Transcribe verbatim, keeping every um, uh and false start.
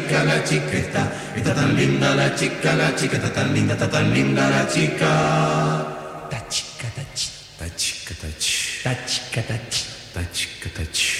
chica, la chica está, está tan linda la chica, la chica está tan linda, está tan linda la chica. Ta chica, ta chica, ta chica, ta chica, ta chica, ta chica, ta chica, ta chica.